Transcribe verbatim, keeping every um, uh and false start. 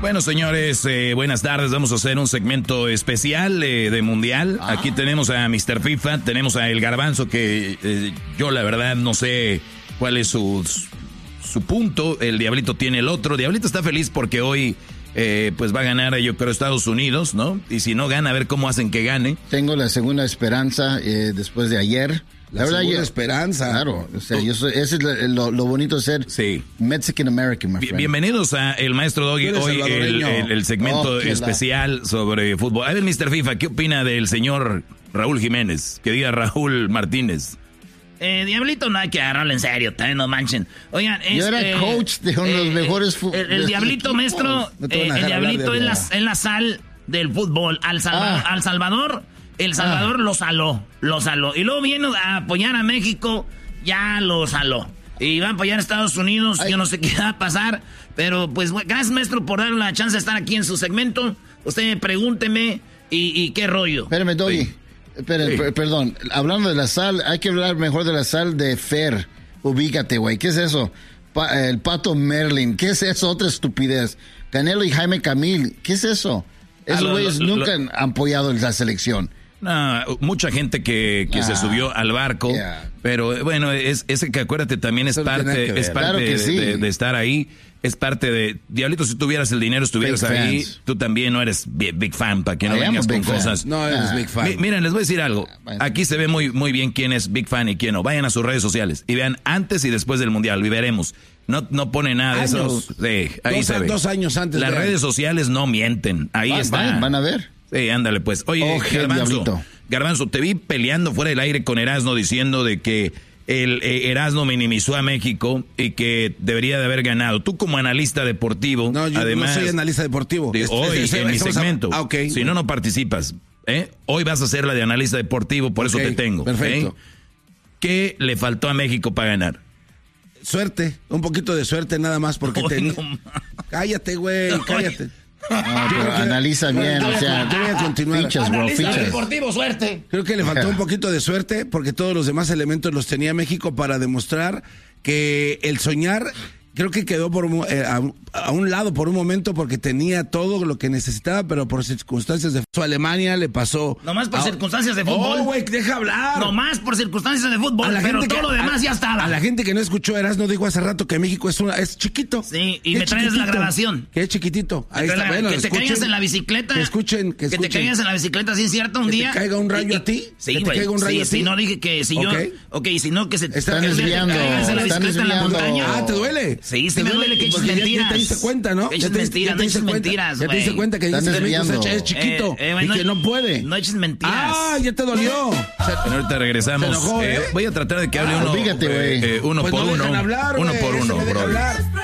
Bueno, señores, eh, buenas tardes. Vamos a hacer un segmento especial eh, de Mundial. Ah. Aquí tenemos a mister FIFA, tenemos a El Garbanzo, que eh, yo la verdad no sé cuál es su, su punto. El Diablito tiene el otro. Diablito está feliz porque hoy eh, pues va a ganar, yo creo, Estados Unidos, ¿no? Y si no gana, a ver cómo hacen que gane. Tengo la segunda esperanza eh, después de ayer. La, la verdad, segunda esperanza. Claro, o sea, yo soy, ese es lo, lo bonito de ser sí. Mexican American, my friend. Bienvenidos a El Maestro Doggy, hoy el, el, el segmento oh, especial la... sobre fútbol. A ver, mister FIFA, ¿qué opina del señor Raúl Jiménez? Que diga Raúl Martínez. Eh, Diablito no hay que agarrarlo en serio, también no manchen. Oigan, es, Yo era eh, coach de uno de los eh, mejores fútbol. El, el Diablito, maestro, no eh, el Diablito es la, es la sal del fútbol. Al, Salva, ah. al Salvador... El Salvador ah. lo saló, lo saló. Y luego viene a apoyar a México, ya lo saló. Y va a apoyar a Estados Unidos, Ay. yo no sé qué va a pasar. Pero pues gracias, maestro, por darle la chance de estar aquí en su segmento. Usted pregúnteme y, y qué rollo. Espérame, Doggy. Sí. Espérame, sí. Perdón. Hablando de la sal, hay que hablar mejor de la sal de Fer. Ubícate, güey. ¿Qué es eso? Pa, el Pato Merlin. ¿Qué es eso? Otra estupidez. Canelo y Jaime Camil. ¿Qué es eso? Esos güeyes nunca lo, han apoyado la selección. No, mucha gente que, que ah, se subió al barco, yeah. pero bueno, es ese que acuérdate también es Eso parte, es parte claro de, sí. de, de estar ahí, es parte de... Diablito, si tuvieras el dinero, estuvieras big ahí, fans. Tú también no eres big, big fan, para que no I vengas con fan. Cosas. No eres ah. big fan. M- miren, les voy a decir algo, aquí se ve muy, muy bien quién es big fan y quién no. Vayan a sus redes sociales y vean antes y después del Mundial, y veremos. No, no pone nada de eso. Sí, ahí dos, se ve. Dos años antes. Las de... redes sociales no mienten, ahí van, está. Van, van a ver. Sí, ándale pues. Oye, oh, Garbanzo, Garbanzo, te vi peleando fuera del aire con Erasno diciendo de que el eh, Erasno minimizó a México y que debería de haber ganado. Tú como analista deportivo, no, yo además, no soy analista deportivo. De, hoy es, es, en mi segmento. A... Ah, okay. Si no, no participas. ¿eh? Hoy vas a ser la de analista deportivo, por okay, eso te tengo. Perfecto. ¿eh? ¿Qué le faltó a México para ganar? Suerte, un poquito de suerte nada más porque oh, te... no. Cállate, güey, cállate. No, pero analiza bien, o sea, yo voy a continuar. Fichas, bro, fichas. Deportivo, suerte. Creo que le faltó un poquito de suerte porque todos los demás elementos los tenía México para demostrar que el soñar, creo que quedó por un, eh, a, a un lado por un momento porque tenía todo lo que necesitaba, pero por circunstancias de fútbol. Alemania le pasó. Nomás por a, circunstancias de fútbol. Oh, güey, deja hablar. Nomás por circunstancias de fútbol, pero todo que, lo demás a, ya estaba. A la gente que no escuchó, Erasno dijo hace rato que México es una, es chiquito. Sí, y me traes la grabación. Que es chiquitito. Ahí está, la, bueno, que te escuchen, caigas en la bicicleta. Que escuchen, que escuchen. Que te caigas en la bicicleta, ¿sí es cierto? Un que día. ¿Que te caiga un rayo y, a ti? Sí, güey. ¿Que te caiga un rayo sí, a ti? Sí, no dije que si yo. Okay. Ok, si no, que se te están desviando. Están desviando. En la montaña. Ah, ¿te duele? Sí, sí me duele que eches mentiras. Ya te diste cuenta, ¿no? Eches mentiras, no eches mentiras, Ya te diste cuenta que dices que México es chiquito eh, eh, y no, que no puede. No eches mentiras. Ah, ya te dolió. Bueno, ahorita regresamos. Enojó, ¿eh? eh, voy a tratar de que hable ah, uno, fíjate, eh, eh, uno pues por no uno. Hablar, uno wey, por uno, bro.